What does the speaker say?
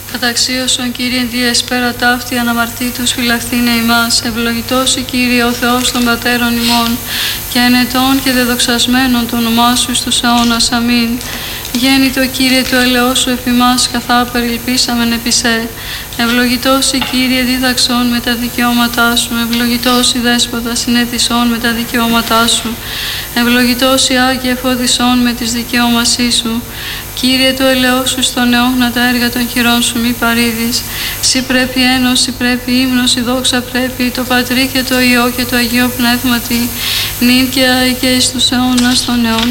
Καταξίωσον, Κύριε, εν τη εσπέρα ταύτη αναμαρτήτους φυλαχθήνε ημάς. Ευλογητός η Κύριε ο Θεός των πατέρων ημών, και ενετών και δεδοξασμένων το όνομά σου εις τους αιώνας. Αμήν. Γέννητο, Κύριε, το ελαιός σου εφ' ημάς, καθά περιλπίσαμεν επί σε. Ευλογητός η Κύριε δίδαξον με τα δικαιώματά σου. Ευλογητός η Δέσποτα συνέτησον με τα δικαιώματά σου. Ευλογητός η Άγιε εφόδισον με τις δικαιώμασή σου. Κύριε, το ελαιός σου στον αιώνα τα έργα των χειρών σου μη παρήδεις. Συ πρέπει ένωση, πρέπει ύμνος, η δόξα πρέπει το Πατρί και το Υιό και το Αγίο Πνεύματι, νυν και αεί και εις τους αιώνας των αιώνων.